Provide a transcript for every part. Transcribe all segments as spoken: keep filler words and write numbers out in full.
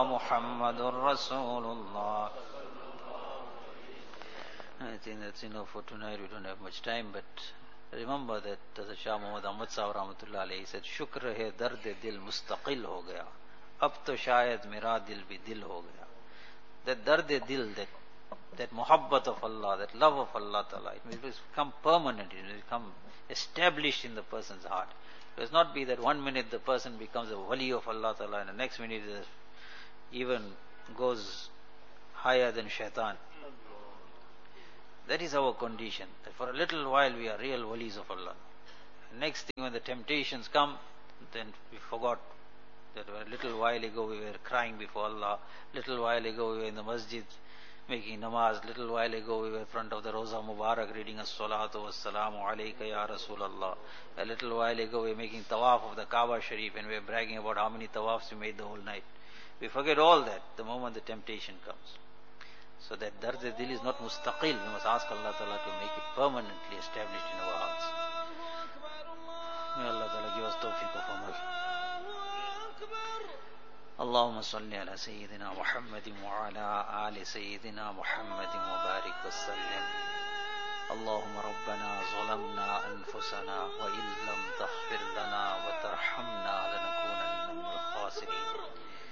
Muhammadur Rasulullah. I think that's enough for tonight. We don't have much time, but remember that Hazrat Shah Muhammad Ahmad Sahib Rahmatullah Alayhi said, Shukr hai dard dil mustaqil ho gaya. Ab to shayad mera dil bhi dil ho gaya. That dard dil, that, that muhabbat of Allah, that love of Allah Ta'ala, it will become permanent, it will become established in the person's heart. It does not be that one minute the person becomes a wali of Allah Ta'ala and the next minute even goes higher than shaitan. That is our condition. That for a little while we are real walis of Allah. Next thing, when the temptations come, then we forgot that a little while ago we were crying before Allah. Little while ago we were in the masjid making namaz. Little while ago we were in front of the Roza Mubarak reading as-salatu was-salamu alayka ya Rasulallah. A little while ago we were making tawaf of the Kaaba Sharif and we were bragging about how many tawafs we made the whole night. We forget all that the moment the temptation comes. So that dard dil is not mustaqil. We must ask Allah Ta'ala to make it permanently established in our hearts. May Allah Ta'ala give us tawfiq of amal. Allahumma salli ala Sayyidina Muhammadin wa ala ali Sayyidina Muhammadin wa barik wa sallim. Allahumma Rabbana zalamna anfusana wa illam taghfir lana wa tarhamna lanakunanna min al-khasirin.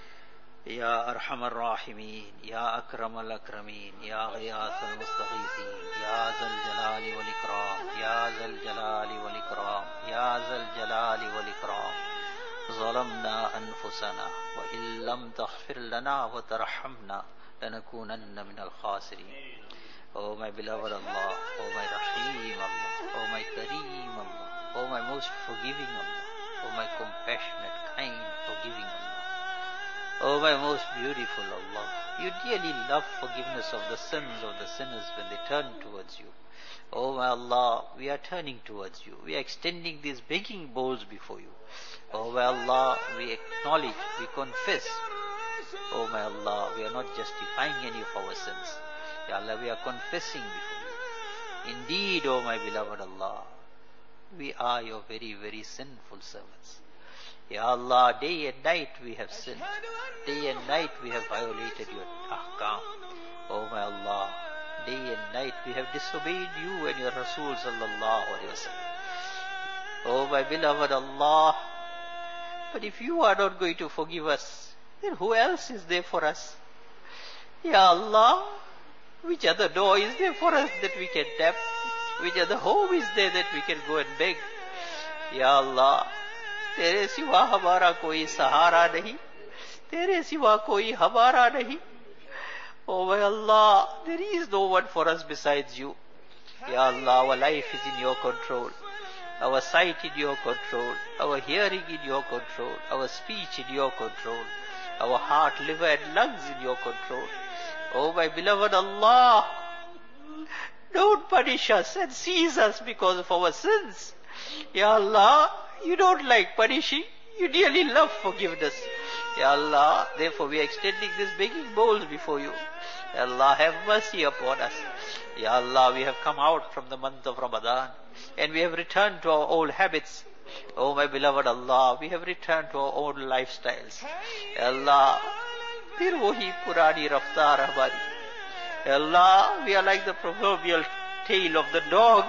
يا أرحم الراحمين يا أكرم الأكرمين يا غياث المستغيثين يا ذا الجلال والإكرام يا ذا الجلال والإكرام يا ذا الجلال والإكرام ظلمنا أنفسنا وإن لم تغفر لنا وترحمنا لنكونن من الخاسرين. Oh my beloved Allah, oh my Rahim Allah, oh my Kareem Allah, oh my most forgiving Allah, oh my compassionate, kind, forgiving Allah. Oh my most beautiful Allah, you dearly love forgiveness of the sins of the sinners when they turn towards you. Oh my Allah, we are turning towards you. We are extending these begging bowls before you. Oh my Allah, we acknowledge, we confess. Oh my Allah, we are not justifying any of our sins. Ya Allah, we are confessing before you. Indeed, oh my beloved Allah, we are your very, very sinful servants. Ya Allah, day and night we have sinned. Day and night we have violated your ahkam. Oh my Allah, day and night we have disobeyed you and your Rasul sallallahu alayhi wa sallam. Oh my beloved Allah, but if you are not going to forgive us, then who else is there for us? Ya Allah, which other door is there for us that we can tap? Which other home is there that we can go and beg? Ya Allah, तेरे सिवा हमारा कोई सहारा नहीं, तेरे सिवा कोई हमारा नहीं. Oh my Allah, there is no one for us besides you. Ya Allah, our life is in your control, our sight in your control, our hearing in your control, our speech in your control, our heart, liver and lungs in your control. Oh my beloved Allah, don't punish us and seize us because of our sins. Ya Allah, you don't like punishing, you dearly love forgiveness. Ya Allah, therefore we are extending these begging bowls before you. Ya Allah, have mercy upon us. Ya Allah, we have come out from the month of Ramadan and we have returned to our old habits. Oh my beloved Allah, we have returned to our old lifestyles. Ya Allah, fir wahi purani raftar hamari. Ya Allah, we are like the proverbial tail of the dog.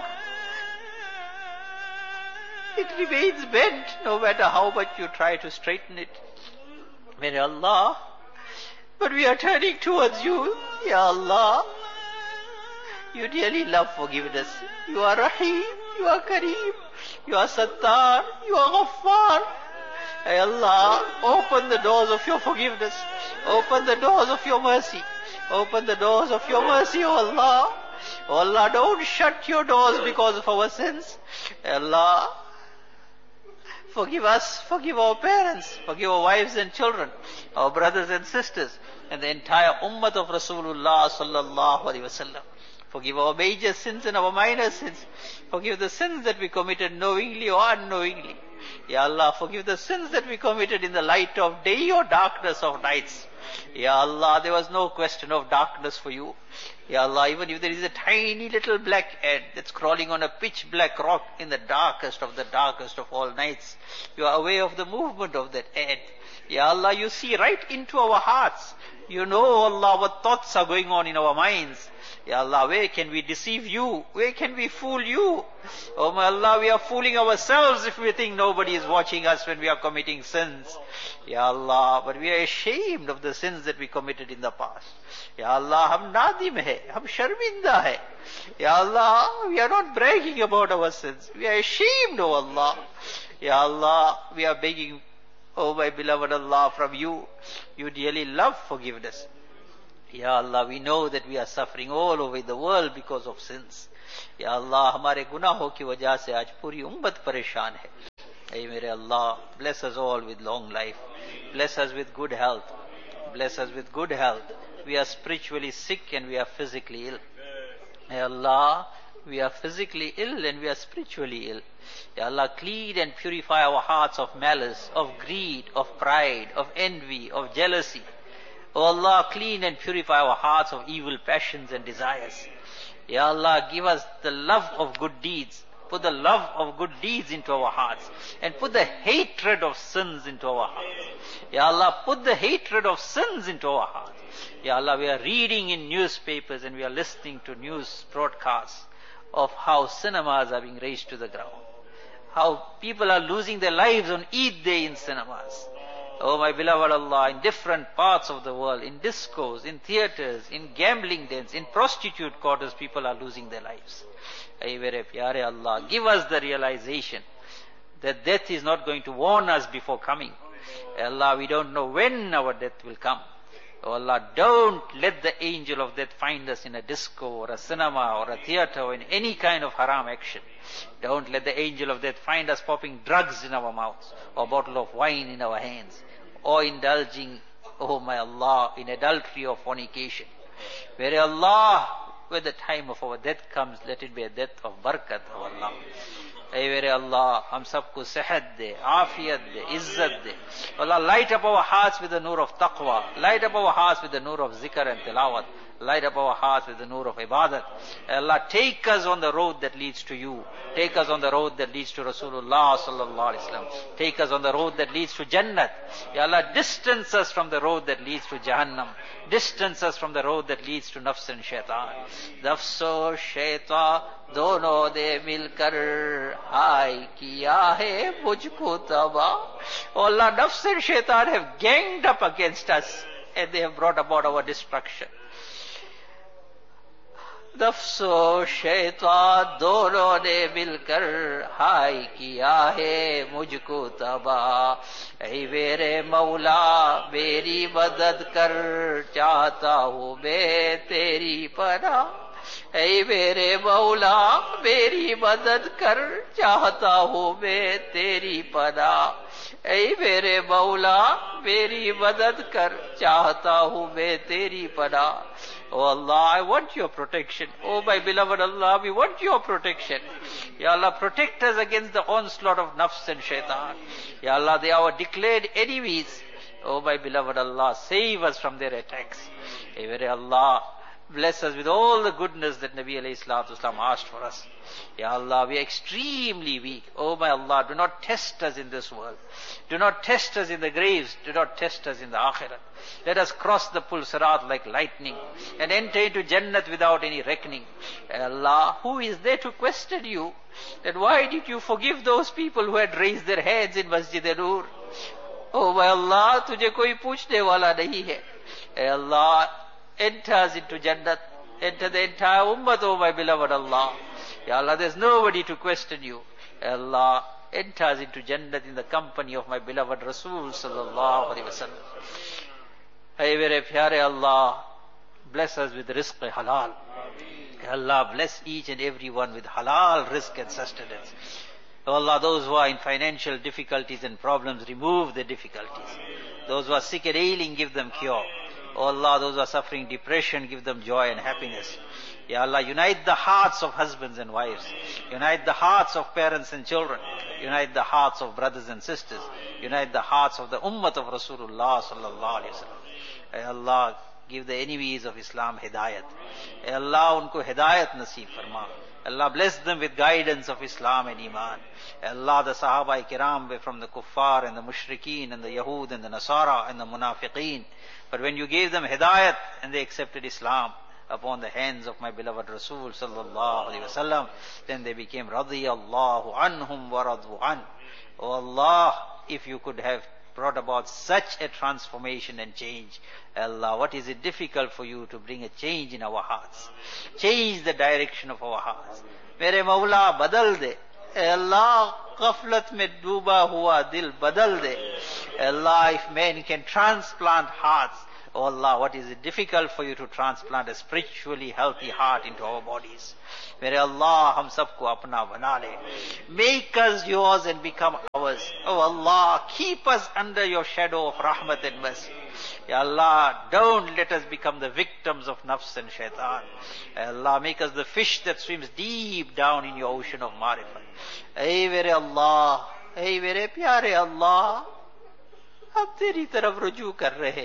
It remains bent no matter how much you try to straighten it. May Allah, but we are turning towards you, Ya Allah. You dearly love forgiveness. You are Rahim, you are Kareem, you are Sattar, you are Ghaffar. Ya Allah, open the doors of your forgiveness. Open the doors of your mercy. Open the doors of your mercy, O Allah. O Allah, don't shut your doors because of our sins. Ya Allah, forgive us, forgive our parents, forgive our wives and children, our brothers and sisters, and the entire ummah of Rasulullah sallallahu alaihi wasallam. Forgive our major sins and our minor sins. Forgive the sins that we committed knowingly or unknowingly. Ya Allah, forgive the sins that we committed in the light of day or darkness of nights. Ya Allah, there was no question of darkness for you. Ya Allah, even if there is a tiny little black ant that's crawling on a pitch black rock in the darkest of the darkest of all nights, you are aware of the movement of that ant. Ya Allah, you see right into our hearts. You know, Allah, what thoughts are going on in our minds. Ya Allah, where can we deceive you? Where can we fool you? Oh my Allah, we are fooling ourselves if we think nobody is watching us when we are committing sins. Ya Allah, but we are ashamed of the sins that we committed in the past. Ya Allah, hum nadim hai, hum sharminda hai. Ya Allah, we are not bragging about our sins. We are ashamed, oh Allah. Ya Allah, we are begging, oh my beloved Allah, from you. You dearly love forgiveness. Ya Allah, we know that we are suffering all over the world because of sins. Ya Allah, हमारे गुनाहों की वजह से आज पूरी उम्मत परेशान है. Hey, मेरे Allah, bless us all with long life. Bless us with good health. Bless us with good health. We are spiritually sick and we are physically ill. Hey Allah, we are physically ill and we are spiritually ill. Ya Allah, clean and purify our hearts of malice, of greed, of pride, of envy, of jealousy. Oh Allah, clean and purify our hearts of evil passions and desires. Ya Allah, give us the love of good deeds. Put the love of good deeds into our hearts. And put the hatred of sins into our hearts. Ya Allah, put the hatred of sins into our hearts. Ya Allah, we are reading in newspapers and we are listening to news broadcasts of how cinemas are being razed to the ground. How people are losing their lives on Eid Day in cinemas. Oh my beloved Allah, in different parts of the world, in discos, in theaters, in gambling dens, in prostitute quarters, people are losing their lives. Ay mere pyare Allah, give us the realization that death is not going to warn us before coming. Allah, we don't know when our death will come. Oh Allah, don't let the angel of death find us in a disco or a cinema or a theater or in any kind of haram action. Don't let the angel of death find us popping drugs in our mouths or a bottle of wine in our hands or indulging, oh my Allah, in adultery or fornication. Where Allah, when the time of our death comes, let it be a death of barakat, oh Allah. Ay mere Allah, hum sabko sehat de, afiyat de, izzat de. Allah, light up our hearts with the nur of taqwa. Light up our hearts with the nur of zikr and tilawat. Light up our hearts with the nur of ibadat. Allah, take us on the road that leads to you. Take us on the road that leads to Rasulullah sallallahu alaihi wasallam. Take us on the road that leads to Jannat. Ya Allah, distance us from the road that leads to Jahannam. Distance us from the road that leads to nafs and shaitan. Nafs o shaitan dono de milkar hai kiya hai mujhko taba. Oh Allah, nafs and shaitan have ganged up against us and they have brought about our destruction. नफ्स और शैतान दोनों ने मिलकर हाय किया है मुझको तबाह. ऐ मेरे मौला मेरी मदद कर चाहता हूँ मैं तेरी पनाह. ऐ मेरे मौला मेरी मदद कर चाहता हूँ मैं तेरी पनाह. ऐ मेरे मौला मेरी मदद कर चाहता हूँ मैं तेरी पनाह. Oh Allah, I want your protection. Oh my beloved Allah, we want your protection. Ya Allah, protect us against the onslaught of nafs and shaitan. Ya Allah, they are our declared enemies. Oh my beloved Allah, save us from their attacks. Hey, Allah, bless us with all the goodness that Nabi alayhi salatu wasalam asked for us. Ya Allah, we are extremely weak. Oh my Allah, do not test us in this world. Do not test us in the graves. Do not test us in the akhirat. Let us cross the Pul Sirat like lightning and enter into Jannat without any reckoning. Allah, who is there to question you? That why did you forgive those people who had raised their hands in Masjid-e-Nur? Oh my Allah, tujhe koi puchne wala nahi hai. Hey Allah, enter us into Jannat. Enter the entire ummah, oh my beloved Allah. Ya Allah, there's nobody to question you. Allah, enter us into Jannat in the company of my beloved Rasul sallallahu alaihi wasallam. Hey, mere pyare Allah, bless us with rizq halal. Ya Allah, bless each and every one with halal rizq and sustenance. Oh Allah, those who are in financial difficulties and problems, remove the difficulties. Those who are sick and ailing, give them cure. Oh Allah, those who are suffering depression, give them joy and happiness. Ya Allah, unite the hearts of husbands and wives. Unite the hearts of parents and children. Unite the hearts of brothers and sisters. Unite the hearts of the ummah of Rasulullah sallallahu alaihi wasallam. Ay Allah, give the enemies of Islam hidayat. Ay Allah, unko hidayat naseeb farma. Allah, bless them with guidance of Islam and Iman. Allah, the Sahaba Kiram were from the Kuffar and the Mushrikeen and the Yahud and the Nasara and the Munafiqeen. But when you gave them hidayat and they accepted Islam upon the hands of my beloved Rasul sallallahu alaihi wasallam, then they became radiyallahu anhum wa radu an. Oh Allah, if you could have brought about such a transformation and change, Allah, what is it difficult for you to bring a change in our hearts? Change the direction of our hearts. Mere Mawla, badal de. Allah, ghaflat mein dooba hua dil badal de. Allah, if man can transplant hearts, oh Allah, what is it difficult for you to transplant a spiritually healthy heart into our bodies? Mere Allah, hum sabko apna bana le. Make us yours and become ours. Oh Allah, keep us under your shadow of rahmat and mercy. Ya Allah, don't let us become the victims of nafs and shaitan. Ya Allah, make us the fish that swims deep down in your ocean of marifat. Hey mere Allah, hey mere pyare Allah, hum teri taraf ruju kar rahe.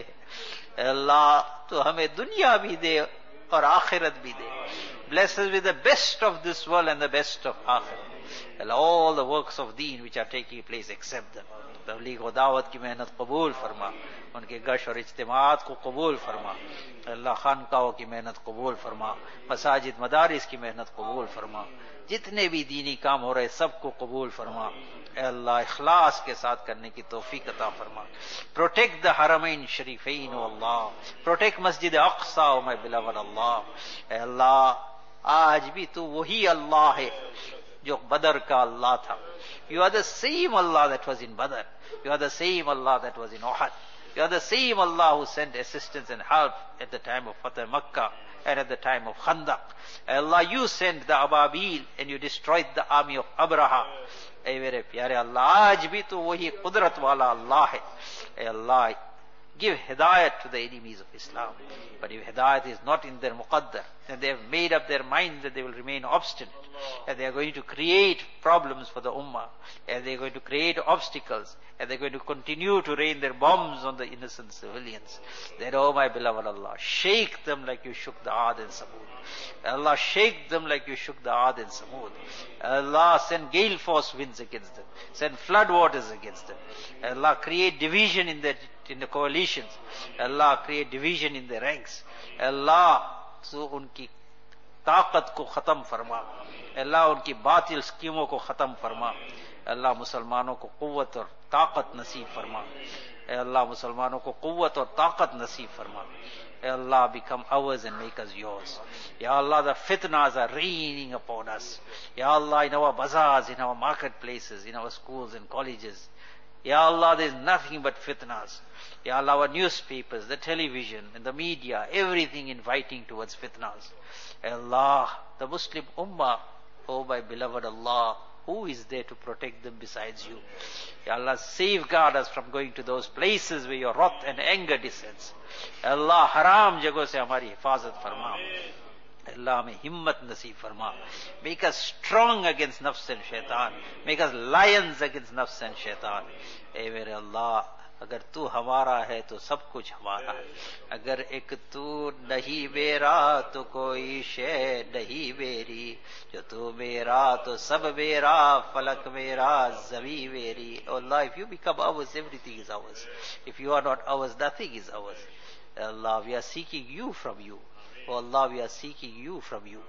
Allah, to hame dunya bhi de aur akhirat bhi de. Bless us with the best of this world and the best of akhirat. Allah, all the works of deen which are taking place, accept them. Tabligh wa da'wat ki mehnat qabul farma. Unke gash aur ijtimaat ko qabul farma. Allah, khanqaho ki mehnat qabul farma. Masajid madaris ki mehnat qabul farma. जितने भी दीनी काम हो रहे सबको कबूल फरमा. अल्लाह, इखलास के साथ करने की तौफीक अता फरमा. Protect the Haramain Sharifain, O Allah. Protect Masjid Aqsa, O my beloved Allah. Allah, आज भी तू वही अल्लाह है जो बदर का अल्लाह था. You are the same Allah that was in Badr. You are the same Allah that was in Uhud. You are the same Allah who sent assistance and help at the time of Fatah Makkah and at the time of Khandaq. Allah, you sent the Ababil and you destroyed the army of Abraha. Ay mere pyare Allah, aaj bhi to wahi qudrat wala Allah hai. Ay Allah, give hidayat to the enemies of Islam. But if hidayat is not in their muqaddar, then they have made up their minds that they will remain obstinate, and they are going to create problems for the ummah, and they are going to create obstacles, and they are going to continue to rain their bombs on the innocent civilians. Then, oh my beloved Allah, shake them like you shook the Aad and Samud. Allah, shake them like you shook the Aad and Samud. Allah, send gale force winds against them. Send flood waters against them. Allah, create division in the, in the coalitions. Allah, create division in the ranks. Allah, so unki ताकत को खत्म फरमा. अल्लाह, उनकी बातिल स्कीमों को खत्म फरमा. अल्लाह, मुसलमानों को कुव्वत और ताकत नसीब फरमा. अल्लाह, मुसलमानों को कुव्वत और ताकत नसीब फरमा. Allah, become ours and make us yours. Ya Allah, the fitnas are raining upon us. Ya Allah, in our bazaars, in our marketplaces, in our schools and colleges. Ya Allah, there is nothing but fitnas. Ya Allah, our newspapers, the television and the media, everything inviting towards fitnas. Allah, the Muslim Ummah, oh my beloved Allah, who is there to protect them besides you? Ya Allah, safeguard us from going to those places where your wrath and anger descends. Allah, haram jagho se hamari hifazat farma. Allah, hame himmat naseeb farma. Make us strong against nafs and shaitan. Make us lions against nafs and shaitan. Hey mere Allah, अगर तू हमारा है तो सब कुछ हमारा है. अगर एक तू नहीं मेरा तो कोई शे नहीं मेरी. जो तू मेरा तो सब मेरा, फलक मेरा, ज़मी मेरी. Oh Allah, if you become ours, everything is ours. If you are not ours, nothing is ours. Allah, we are seeking you from you. Oh Allah, we are seeking you from you.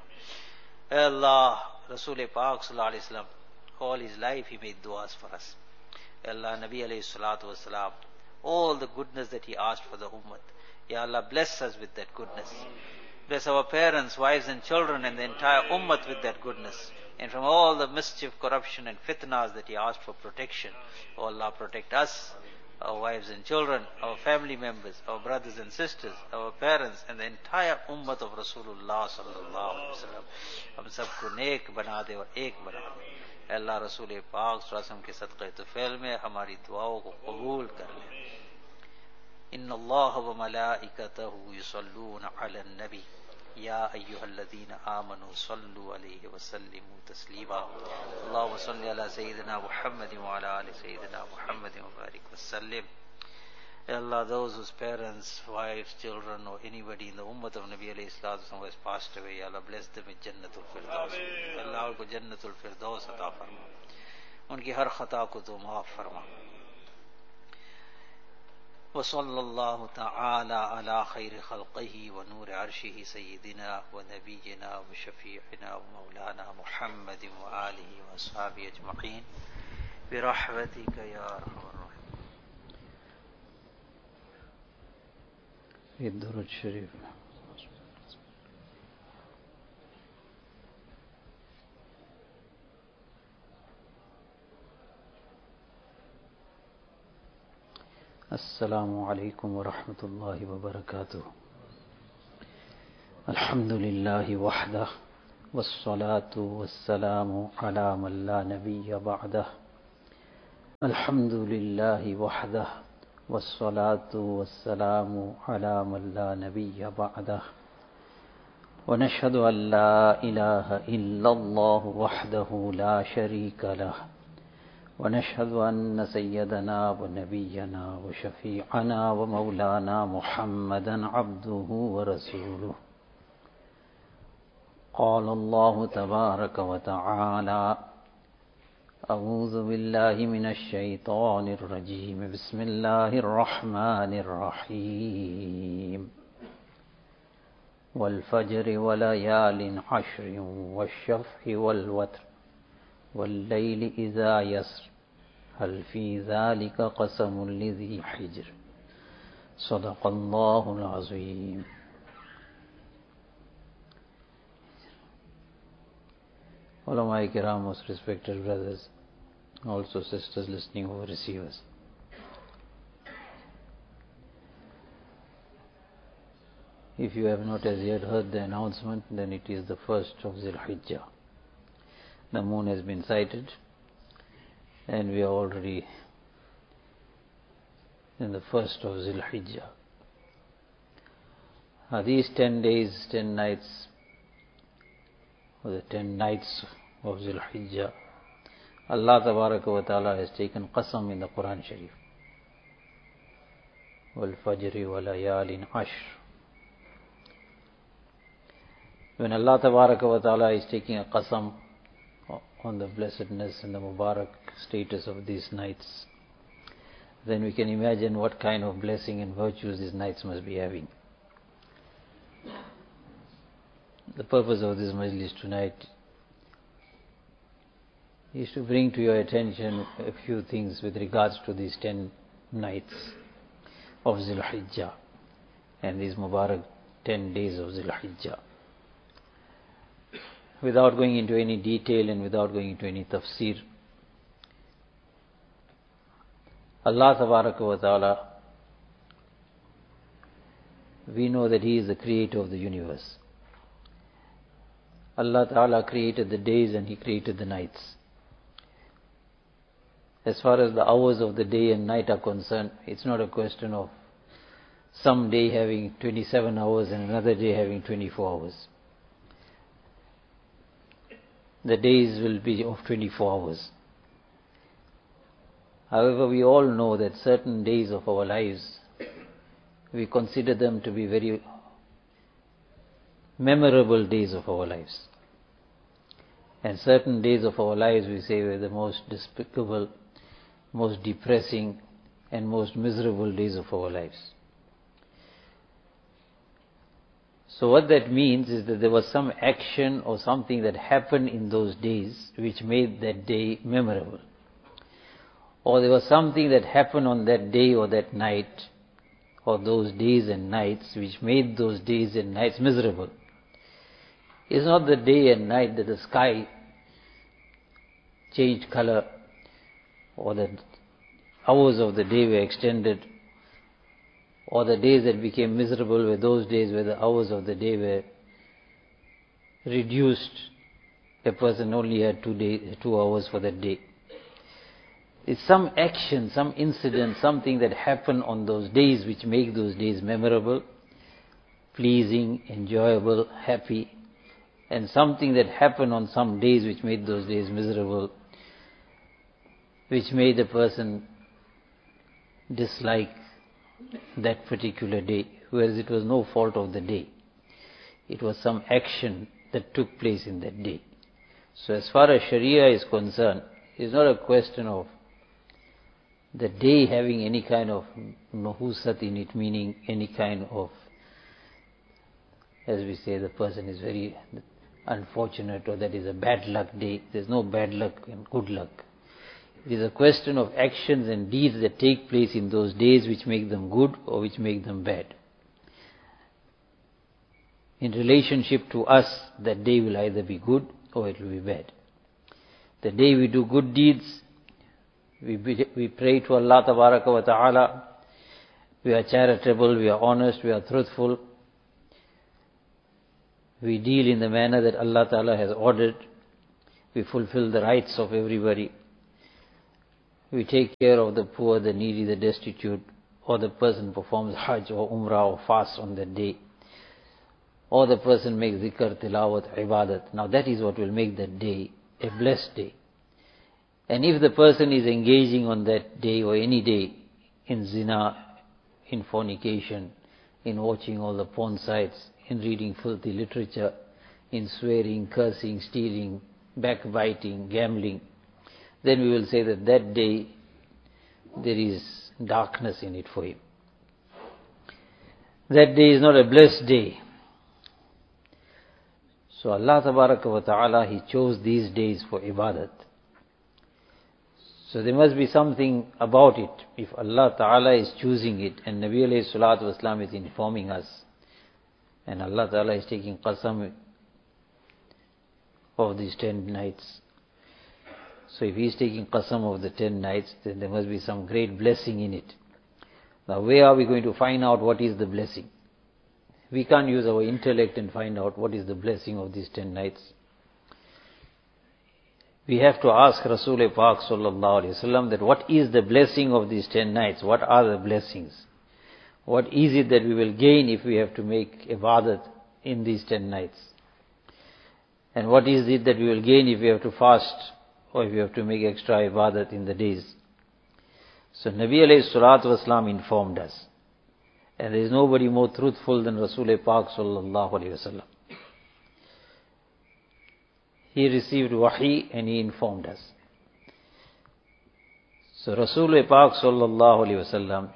Allah, Rasul Pak Sallallahu Alaihi Wasallam, all his life he made du'as for us. Allah, Nabi alayhi salatu wasalam, all the goodness that he asked for the ummah. Ya Allah, bless us with that goodness. Bless our parents, wives and children and the entire ummah with that goodness. And from all the mischief, corruption and fitnas that he asked for protection. Oh Allah, protect us, our wives and children, our family members, our brothers and sisters, our parents and the entire ummah of Rasulullah sallallahu alaihi wasallam. Hum sabko नेक बना दे और एक बना दे. अल्लाह रसूल पाक सल्लल्लाहु अलैहि वसल्लम के सदक़े तुफ़ैल में हमारी दुआओं को कबूल कर ले. इन्नल्लाह व मलाइकतहु युसल्लूना अलन नबी या अय्युहल्लज़ीना आमनू सल्लु अलैहि व सल्लिमू तस्लीमा. अल्लाहुम्मा सल्लि अला सय्यिदिना मुहम्मद व अला आलि सय्यिदिना मुहम्मद व बारिक व सल्लिम. Ya Allah, those whose parents, wives, children, or anybody in the ummah of Nabi alayhi salatu wasalam has passed away, Ya Allah, bless them with Jannatul Firdaus. Ya Allah, उनको Jannatul Firdaus अता फरमा, उनकी हर खता को तो माफ फरमा. وصلى الله تعالى على خير خلقه ونور عرشه سيدنا ونبينا وشفيعنا ومولانا محمد وآله وأصحابه أجمعين برحمتك يا أرحم الراحمين. الدرود الشريف. السلام عليكم ورحمة الله وبركاته. الحمد لله وحده والصلاة والسلام على من لا نبي بعده. الحمد لله وحده والصلاة والسلام على من لا نبي بعده. ونشهد أن لا إله إلا الله وحده لا شريك له. ونشهد أن سيدنا ونبينا وشفيعنا ومولانا محمدا عبده ورسوله. قال الله تبارك وتعالى: أعوذ بالله من الشيطان الرجيم. بسم الله الرحمن الرحيم. والفجر وليال عشر والشفع والوتر والليل إذا يسر هل في ذلك قسم لذي حجر. صدق الله العظيم. Ulama Kiram, most respected brothers, also sisters listening over receivers. If you have not as yet heard the announcement, then it is the first of Zil Hijjah. The moon has been sighted and we are already in the first of Zil Hijjah. Now these ten days, ten nights, or the ten nights of Zil Hijjah, Allah Tabaraka wa Ta'ala has taken qasam in the Quran Sharif. Wal fajri wa layalin ashr. When Allah Tabaraka wa Ta'ala is taking a qasam on the blessedness and the Mubarak status of these nights, then we can imagine what kind of blessing and virtues these nights must be having. The purpose of this majlis tonight is to bring to your attention a few things with regards to these ten nights of Zil Hijjah and these Mubarak ten days of Zil Hijjah. Without going into any detail and without going into any tafsir, Allah Tabaraka wa Ta'ala, we know that He is the creator of the universe. Allah Ta'ala created the days and He created the nights. As far as the hours of the day and night are concerned, it's not a question of some day having twenty-seven hours and another day having twenty-four hours. The days will be of twenty-four hours. However, we all know that certain days of our lives, we consider them to be very memorable days of our lives. And certain days of our lives we say were the most despicable, most depressing and most miserable days of our lives. So what that means is that there was some action or something that happened in those days which made that day memorable. Or there was something that happened on that day or that night or those days and nights which made those days and nights miserable. It's not the day and night that the sky changed color or that hours of the day were extended, or the days that became miserable were those days where the hours of the day were reduced. A person only had two, day, two hours for that day. It's some action, some incident, something that happened on those days which make those days memorable, pleasing, enjoyable, happy, and something that happened on some days which made those days miserable, which made the person dislike that particular day, whereas it was no fault of the day. It was some action that took place in that day. So as far as Sharia is concerned, it's not a question of the day having any kind of mahusat in it, meaning any kind of, as we say, the person is very unfortunate or that is a bad luck day. There's no bad luck and good luck. It is a question of actions and deeds that take place in those days which make them good or which make them bad. In relationship to us, that day will either be good or it will be bad. The day we do good deeds, we, we pray to Allah Tabaraka wa Ta'ala, we are charitable, we are honest, we are truthful, we deal in the manner that Allah Ta'ala has ordered, we fulfill the rights of everybody, we take care of the poor, the needy, the destitute, or the person performs Hajj or Umrah or fast on that day, or the person makes zikr, tilawat, ibadat. Now that is what will make that day a blessed day. And if the person is engaging on that day or any day in zina, in fornication, in watching all the porn sites, in reading filthy literature, in swearing, cursing, stealing, backbiting, gambling, then we will say that that day there is darkness in it for him. That day is not a blessed day. So Allah Tabaraka wa Ta'ala, He chose these days for ibadat. So there must be something about it. If Allah Ta'ala is choosing it and Nabi alayhi salatu wasalam is informing us, and Allah Ta'ala is taking qasam of these ten nights. So if He is taking qasam of the ten nights, then there must be some great blessing in it. Now where are we going to find out what is the blessing? We can't use our intellect and find out what is the blessing of these ten nights. We have to ask Rasul Pak sallallahu alaihi wasallam that what is the blessing of these ten nights? What are the blessings? What is it that we will gain if we have to make ibadat in these ten nights? And what is it that we will gain if we have to fast or if we have to make extra ibadat in the days? So Nabi alayhi salatu wasalam informed us. And there is nobody more truthful than Rasul Pak sallallahu alaihi wasallam. He received wahi and he informed us. So Rasul Pak sallallahu alaihi wasallam,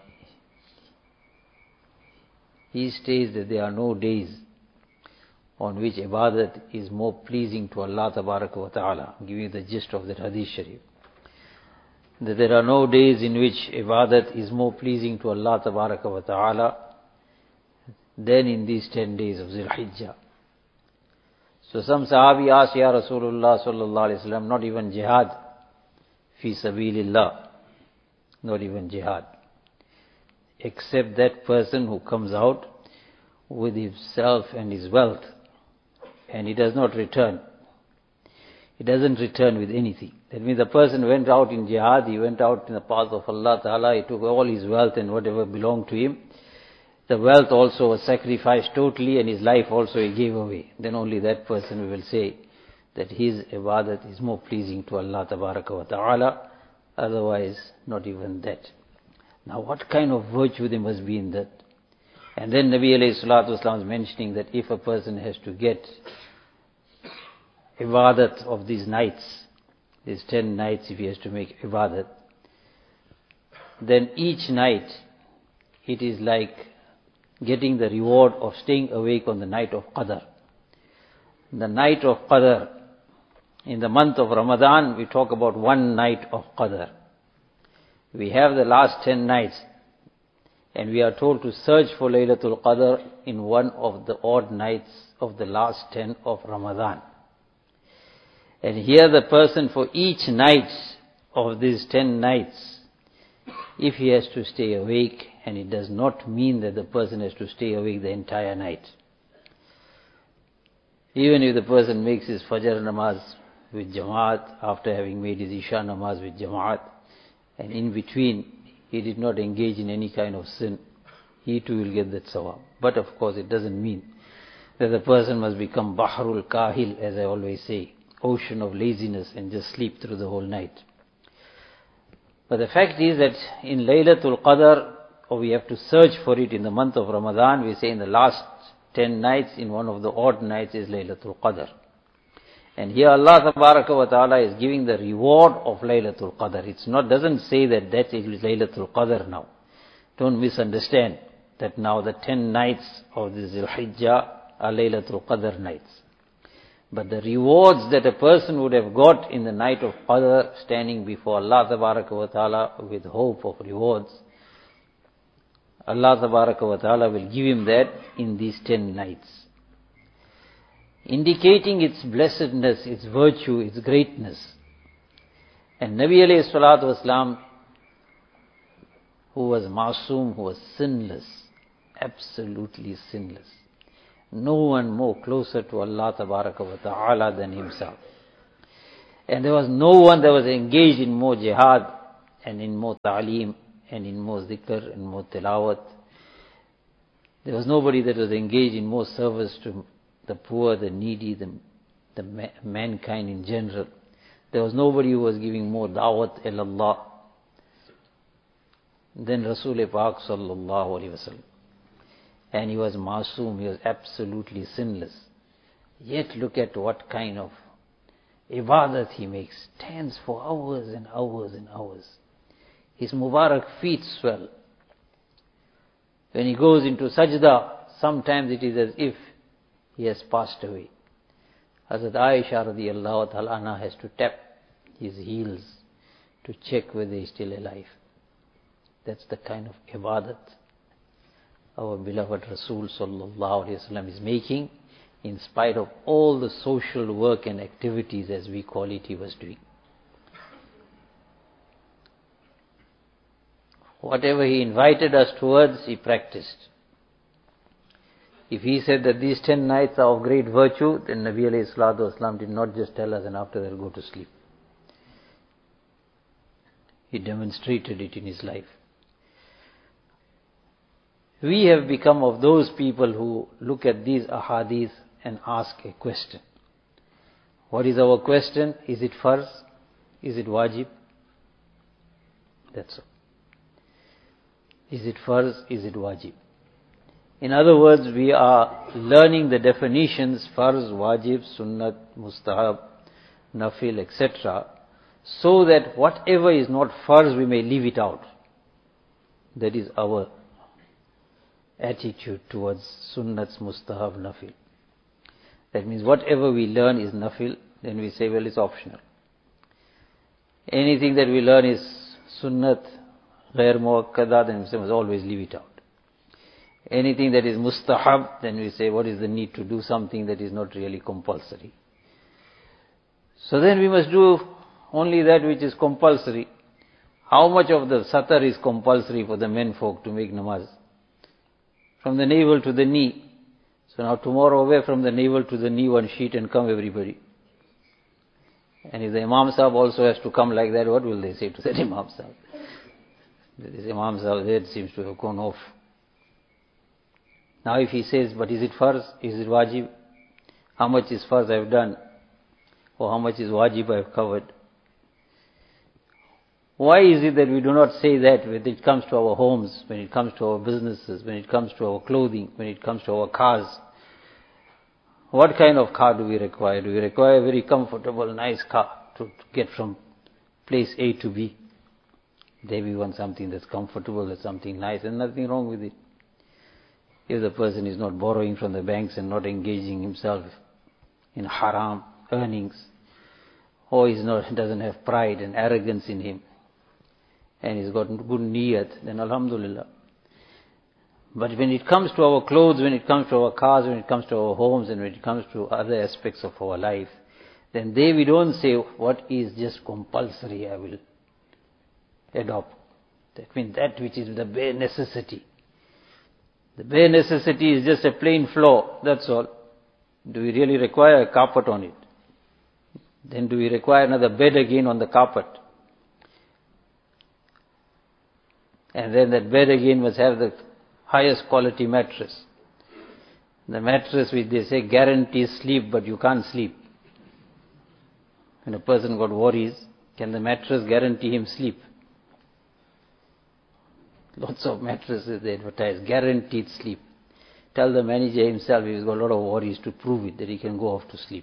he states that there are no days on which ibadat is more pleasing to Allah Tabaraka wa Ta'ala. I'll give you the gist of that hadith sharif. That there are no days in which ibadat is more pleasing to Allah Tabaraka wa Ta'ala than in these ten days of Zul Hijjah. So some Sahabi asked, Ya Rasulullah sallallahu alaihi wasallam, not even jihad fi sabilillah, not even jihad, except that person who comes out with himself and his wealth and he does not return. He doesn't return with anything. That means the person went out in jihad, he went out in the path of Allah Ta'ala, he took all his wealth and whatever belonged to him. The wealth also was sacrificed totally and his life also he gave away. Then only that person we will say that his ibadat is more pleasing to Allah Tabaraka wa Ta'ala. Otherwise, not even that. Now what kind of virtue there must be in that? And then Nabi alayhi salatu wasalam is mentioning that if a person has to get ibadat of these nights, these ten nights, if he has to make ibadat, then each night it is like getting the reward of staying awake on the night of Qadr. The night of Qadr, in the month of Ramadan, we talk about one night of Qadr. We have the last ten nights, and we are told to search for Laylatul Qadr in one of the odd nights of the last ten of Ramadan. And here the person for each night of these ten nights, if he has to stay awake, and it does not mean that the person has to stay awake the entire night. Even if the person makes his Fajr namaz with Jamaat, after having made his Isha namaz with Jamaat, and in between he did not engage in any kind of sin, he too will get that sawab. But of course it doesn't mean that the person must become Bahrul Kahil, as I always say, ocean of laziness, and just sleep through the whole night. But the fact is that in Laylatul Qadr, or we have to search for it in the month of Ramadan, we say in the last ten nights, in one of the odd nights is Laylatul Qadr. And here Allah Tabaraka wa Ta'ala is giving the reward of Laylatul Qadr. It's not, doesn't say that that is Laylatul Qadr now. Don't misunderstand that now the ten nights of the Zul Hijjah are Laylatul Qadr nights. But the rewards that a person would have got in the night of Qadr, standing before Allah Tabaraka wa Ta'ala with hope of rewards, Allah Tabaraka wa Ta'ala will give him that in these ten nights, indicating its blessedness, its virtue, its greatness. And Nabi alayhi salatu wasalam, who was masoom, who was sinless, absolutely sinless. No one more closer to Allah Tabaraka wa Ta'ala than himself. And there was no one that was engaged in more jihad and in more ta'aleem and in more zikr and more tilawat. There was nobody that was engaged in more service to the poor, the needy, the, the ma- mankind in general. There was nobody who was giving more da'wat ilallah than Rasul Pak sallallahu alaihi wasallam. And he was masoom, he was absolutely sinless. Yet look at what kind of ibadat he makes. Stands for hours and hours and hours. His Mubarak feet swell. When he goes into sajda, sometimes it is as if he has passed away. Hazrat Aisha radiyallahu ta'ala anha has to tap his heels to check whether he is still alive. That's the kind of ibadat our beloved Rasul sallallahu alaihi wasallam is making, in spite of all the social work and activities, as we call it, he was doing. Whatever he invited us towards, he practiced. If he said that these ten nights are of great virtue, then Nabi alayhi salatu wasalam did not just tell us and after that go to sleep. He demonstrated it in his life. We have become of those people who look at these ahadith and ask a question. What is our question? Is it farz? Is it wajib? That's all. Is it farz? Is it wajib? In other words, we are learning the definitions, farz, wajib, sunnat, mustahab, nafil, et cetera, so that whatever is not farz, we may leave it out. That is our attitude towards sunnats, mustahab, nafil. That means whatever we learn is nafil, then we say, well, it's optional. Anything that we learn is sunnat, ghair muakkada, then we say, must always leave it out. Anything that is mustahab, then we say, what is the need to do something that is not really compulsory? So then we must do only that which is compulsory. How much of the satar is compulsory for the men folk to make namaz? From the navel to the knee. So now tomorrow away from the navel to the knee, one sheet and come everybody. And if the Imam Sahib also has to come like that, what will they say to that Imam Sahib? This Imam Sahib's head seems to have gone off. Now if he says, but is it farz? Is it wajib? How much is farz I have done? Or how much is wajib I have covered? Why is it that we do not say that when it comes to our homes, when it comes to our businesses, when it comes to our clothing, when it comes to our cars? What kind of car do we require? Do we require a very comfortable, nice car to, to get from place A to B? There we want something that's comfortable, that's something nice, and nothing wrong with it. If the person is not borrowing from the banks and not engaging himself in haram earnings, or is not, doesn't have pride and arrogance in him, and he's got good niyat, then alhamdulillah. But when it comes to our clothes, when it comes to our cars, when it comes to our homes, and when it comes to other aspects of our life, then there we don't say what is just compulsory I will adopt. That means that which is the bare necessity. The bare necessity is just a plain floor, that's all. Do we really require a carpet on it? Then do we require another bed again on the carpet? And then that bed again must have the highest quality mattress. The mattress which they say guarantees sleep, but you can't sleep. When a person got worries, can the mattress guarantee him sleep? Lots of mattresses they advertise, guaranteed sleep. Tell the manager himself he's got a lot of worries to prove it, that he can go off to sleep.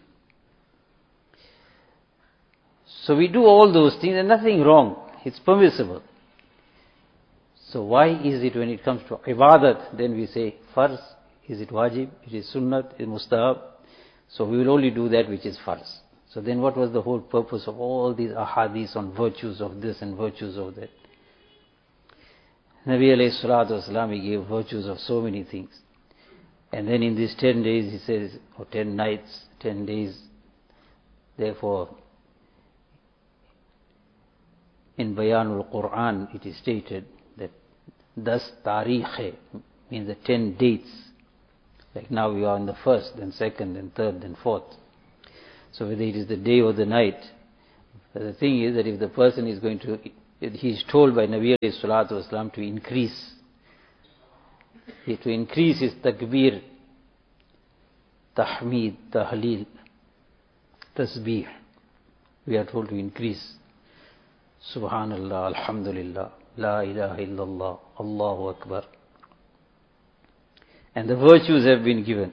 So we do all those things and nothing wrong. It's permissible. So why is it when it comes to ibadat, then we say, farz, is it wajib, it is sunnat, it is mustahab? So we will only do that which is farz. So then what was the whole purpose of all these ahadith on virtues of this and virtues of that? Nabi alayhi salatu wasalam, he gave virtues of so many things. And then in these ten days, he says, or ten nights, ten days, therefore, in Bayanul Quran, it is stated that das tarikh means the ten dates. Like now we are in the first, then second, then third, then fourth. So whether it is the day or the night, but the thing is that if the person is going to, he is told by Nabi alayhi salatu wasalam to increase, to increase his takbir, tahmeed, tahleel, tasbih. We are told to increase. Subhanallah, Alhamdulillah, La ilaha illallah, Allahu Akbar. And the virtues have been given.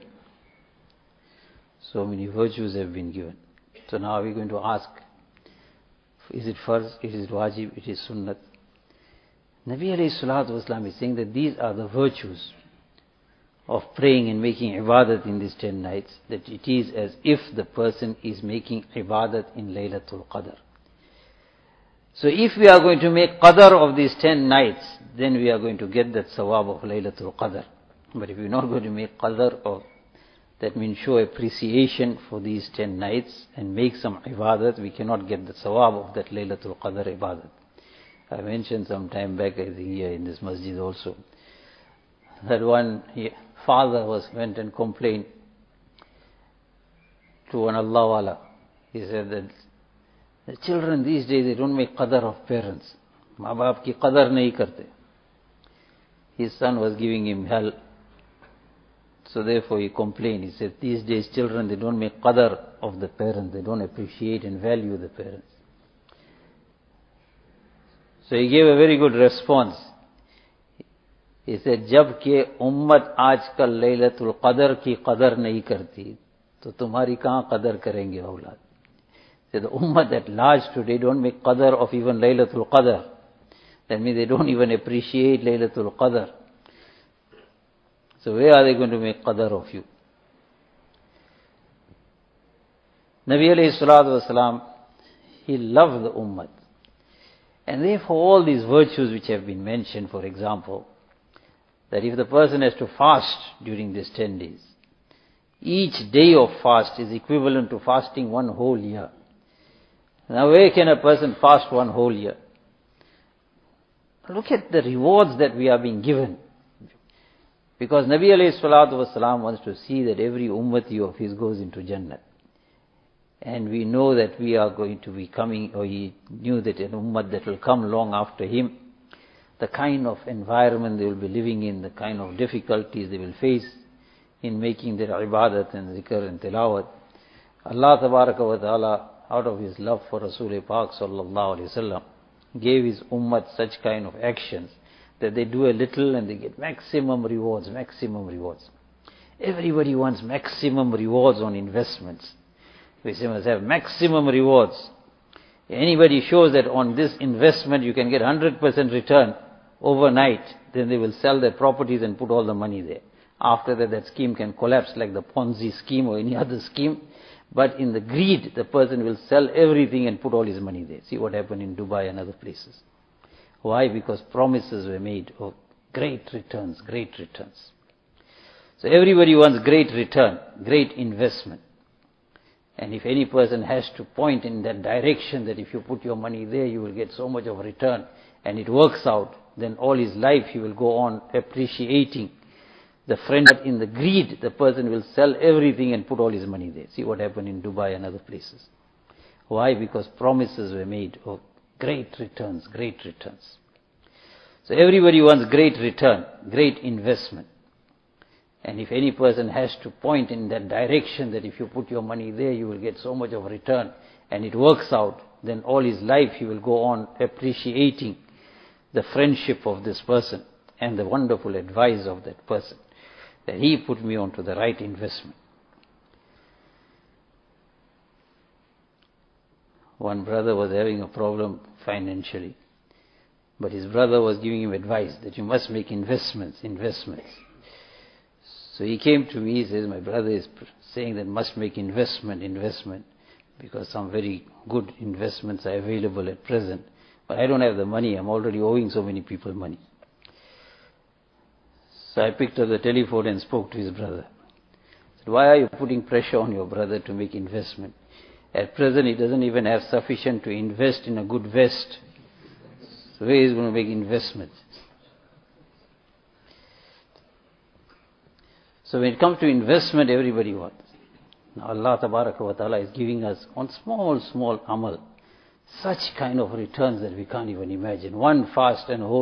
So many virtues have been given. So now we're going to ask, is it farz, is it wajib, it is sunnat? Nabi alayhi salatu wasalam is saying that these are the virtues of praying and making ibadat in these ten nights, that it is as if the person is making ibadat in Laylatul Qadr. So if we are going to make qadr of these ten nights, then we are going to get that sawab of Laylatul Qadr. But if we're not going to make qadr of, that means show appreciation for these ten nights and make some ibadat, we cannot get the sawab of that Laylatul Qadr ibadat. I mentioned some time back, I think here in this masjid also, that one father was went and complained to one Allah wala. He said that the children these days, they don't make qadr of parents. Maa baap ki qadr nahi karte. His son was giving him hell. So therefore he complained. He said, these days children, they don't make qadr of the parents. They don't appreciate and value the parents. So he gave a very good response. He said, जब के उम्मत आजकल लैलतुल क़दर की कदर नहीं करती, तो तुम्हारी कहाँ कदर करेंगे औलाद? So the ummah at large today don't make qadr of even Laylatul Qadr. That means they don't even appreciate Laylatul Qadr. So where are they going to make qadr of you? Nabi alayhi salatu wasalam, he loved the ummah. And therefore all these virtues which have been mentioned, for example, that if the person has to fast during these ten days, each day of fast is equivalent to fasting one whole year. Now where can a person fast one whole year? Look at the rewards that we are being given. Because Nabi alayhi salatu wasalam wants to see that every ummati of his goes into Jannah. And we know that we are going to be coming, or he knew that an ummah that will come long after him, the kind of environment they will be living in, the kind of difficulties they will face in making their ibadat and zikr and tilawat. Allah tabaraka wa ta'ala, out of his love for Rasul Pak sallallahu alayhi wasallam, gave his ummah such kind of actions that they do a little and they get maximum rewards, maximum rewards. Everybody wants maximum rewards on investments. We say must have maximum rewards. Anybody shows that on this investment you can get one hundred percent return overnight, then they will sell their properties and put all the money there. After that, that scheme can collapse like the Ponzi scheme or any other scheme. But in the greed, the person will sell everything and put all his money there. See what happened in Dubai and other places. Why? Because promises were made of great returns, great returns. So everybody wants great return, great investment. And if any person has to point in that direction, that if you put your money there, you will get so much of return, and it works out, then all his life he will go on appreciating the friend. But in the greed, the person will sell everything and put all his money there. See what happened in Dubai and other places. Why? Because promises were made of great returns, great returns. So everybody wants great return, great investment. And if any person has to point in that direction, that if you put your money there, you will get so much of return, and it works out, then all his life he will go on appreciating the friendship of this person. and the wonderful advice of that person, that he put me onto the right investment. One brother was having a problem financially, but his brother was giving him advice that you must make investments, investments. So he came to me, he says, my brother is saying that must make investment, investment, because some very good investments are available at present. But I don't have the money, I'm already owing so many people money. So I picked up the telephone and spoke to his brother. I said, why are you putting pressure on your brother to make investment? At present he doesn't even have sufficient to invest in a good vest. So where is he going to make investments? So when it comes to investment, everybody wants. Now Allah Tabaraka wa Ta'ala is giving us on small, small amal such kind of returns that we can't even imagine. One fast and whole